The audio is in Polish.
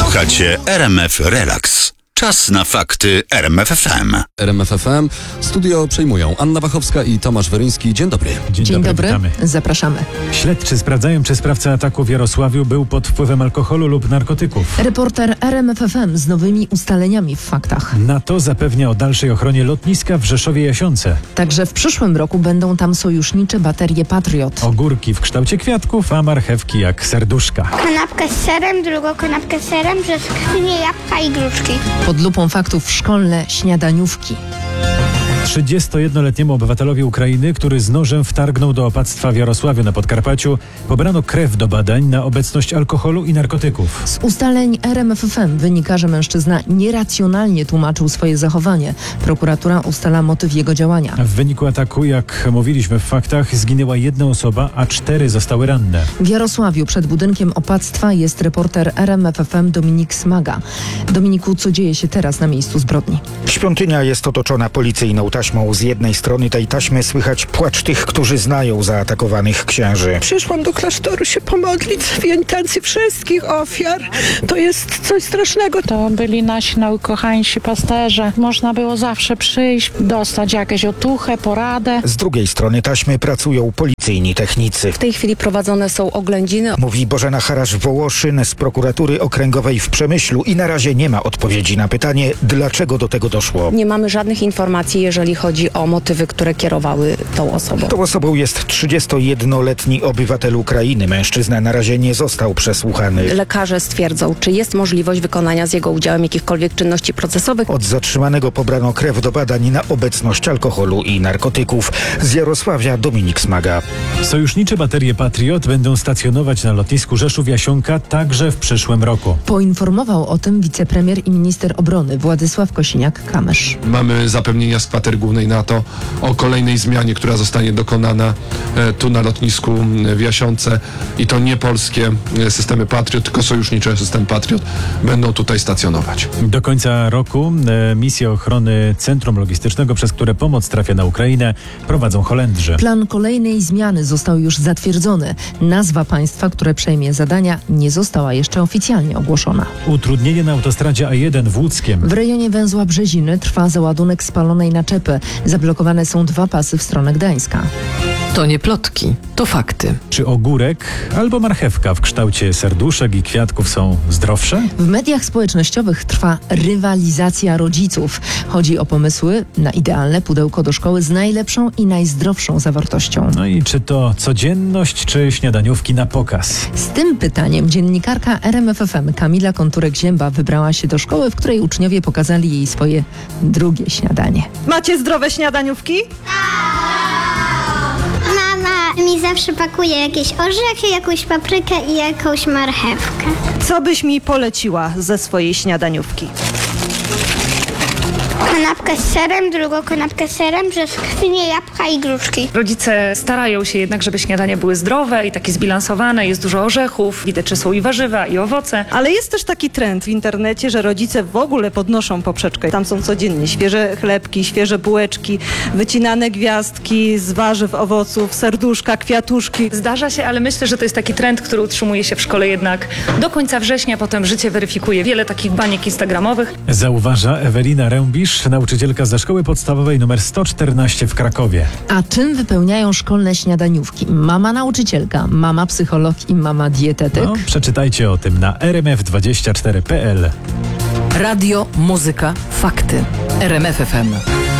Słuchacie RMF Relax. Czas na fakty RMF FM. RMF FM. Studio przejmują Anna Wachowska i Tomasz Weryński. Dzień dobry. Dzień dobry. Witamy. Zapraszamy. Śledczy sprawdzają, czy sprawca ataku w Jarosławiu był pod wpływem alkoholu lub narkotyków. Reporter RMF FM z nowymi ustaleniami w faktach. NATO zapewnia o dalszej ochronie lotniska w Rzeszowie-Jasionce. Także w przyszłym roku będą tam sojusznicze baterie Patriot. Ogórki w kształcie kwiatków, a marchewki jak serduszka. Kanapkę z serem, drugą kanapkę z serem, brzoskwinię, jabłka i gruszki. Pod lupą faktów szkolne śniadaniówki. 31-letniemu obywatelowi Ukrainy, który z nożem wtargnął do opactwa w Jarosławiu na Podkarpaciu, pobrano krew do badań na obecność alkoholu i narkotyków. Z ustaleń RMF FM wynika, że mężczyzna nieracjonalnie tłumaczył swoje zachowanie. Prokuratura ustala motyw jego działania. W wyniku ataku, jak mówiliśmy w faktach, zginęła jedna osoba, a 4 zostały ranne. W Jarosławiu przed budynkiem opactwa jest reporter RMF FM Dominik Smaga. Dominiku, co dzieje się teraz na miejscu zbrodni? Świątynia jest otoczona policyjną taśmą. Z jednej strony tej taśmy słychać płacz tych, którzy znają zaatakowanych księży. Przyszłam do klasztoru się pomodlić w intencji wszystkich ofiar. To jest coś strasznego. To byli nasi najukochańsi pasterze. Można było zawsze przyjść, dostać jakieś otuchę, poradę. Z drugiej strony taśmy pracują policyjni technicy. W tej chwili prowadzone są oględziny. Mówi Bożena Harasz-Wołoszyn z prokuratury okręgowej w Przemyślu i na razie nie ma odpowiedzi na pytanie, dlaczego do tego doszło. Nie mamy żadnych informacji, jeżeli chodzi o motywy, które kierowały tą osobą. Tą osobą jest 31-letni obywatel Ukrainy. Mężczyzna na razie nie został przesłuchany. Lekarze stwierdzą, czy jest możliwość wykonania z jego udziałem jakichkolwiek czynności procesowych. Od zatrzymanego pobrano krew do badań na obecność alkoholu i narkotyków. Z Jarosławia Dominik Smaga. Sojusznicze baterie Patriot będą stacjonować na lotnisku Rzeszów-Jasionka także w przyszłym roku. Poinformował o tym wicepremier i minister obrony Władysław Kosiniak-Kamysz. Mamy zapewnienia z kwatery głównej NATO o kolejnej zmianie, która zostanie dokonana tu na lotnisku w Jasionce i to nie polskie systemy Patriot, tylko sojusznicze system Patriot będą tutaj stacjonować. Do końca roku misję ochrony Centrum Logistycznego, przez które pomoc trafia na Ukrainę, prowadzą Holendrzy. Plan kolejnej zmiany został już zatwierdzony. Nazwa państwa, które przejmie zadania, nie została jeszcze oficjalnie ogłoszona. Utrudnienie na autostradzie A1 w Łódzkiem. W rejonie węzła Brzeziny trwa załadunek spalonej naczepy. Zablokowane są 2 pasy w stronę Gdańska. To nie plotki, to fakty. Czy ogórek albo marchewka w kształcie serduszek i kwiatków są zdrowsze? W mediach społecznościowych trwa rywalizacja rodziców. Chodzi o pomysły na idealne pudełko do szkoły z najlepszą i najzdrowszą zawartością. No i czy to codzienność, czy śniadaniówki na pokaz? Z tym pytaniem dziennikarka RMF FM Kamila Konturek-Zięba wybrała się do szkoły, w której uczniowie pokazali jej swoje drugie śniadanie. Macie zdrowe śniadaniówki? Mama mi zawsze pakuje jakieś orzechy, jakąś paprykę i jakąś marchewkę. Co byś mi poleciła ze swojej śniadaniówki? Kanapkę z serem, drugą kanapkę z serem, brzoskwinię, jabłka i gruszki. Rodzice starają się jednak, żeby śniadania były zdrowe i takie zbilansowane. Jest dużo orzechów, widać, że są i warzywa, i owoce. Ale jest też taki trend w internecie, że rodzice w ogóle podnoszą poprzeczkę. Tam są codziennie świeże chlebki, świeże bułeczki, wycinane gwiazdki z warzyw, owoców, serduszka, kwiatuszki. Zdarza się, ale myślę, że to jest taki trend, który utrzymuje się w szkole jednak do końca września. Potem życie weryfikuje wiele takich baniek instagramowych. Zauważa Ewelina Rębisz, nauczycielka ze szkoły podstawowej nr 114 w Krakowie. A czym wypełniają szkolne śniadaniówki? Mama nauczycielka, mama psycholog i mama dietetyk? No, przeczytajcie o tym na rmf24.pl. Radio, muzyka, fakty. RMF FM.